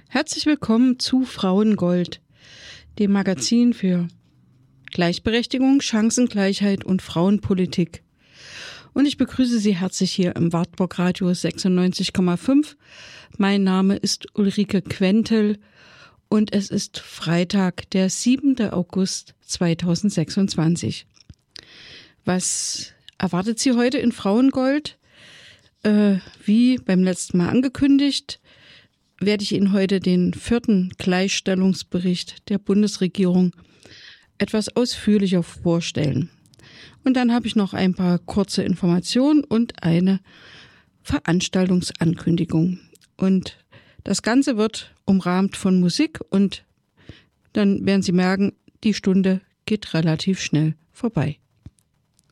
Herzlich willkommen zu Frauengold, dem Magazin für Gleichberechtigung, Chancengleichheit und Frauenpolitik. Und ich begrüße Sie herzlich hier im Wartburg Radio 96,5. Mein Name ist Ulrike Quentel und es ist Freitag, der 7. August 2026. Was erwartet Sie heute in Frauengold? Wie beim letzten Mal angekündigt, werde ich Ihnen heute den 4. Gleichstellungsbericht der Bundesregierung etwas ausführlicher vorstellen. Und dann habe ich noch ein paar kurze Informationen und eine Veranstaltungsankündigung. Und das Ganze wird umrahmt von Musik und dann werden Sie merken, die Stunde geht relativ schnell vorbei.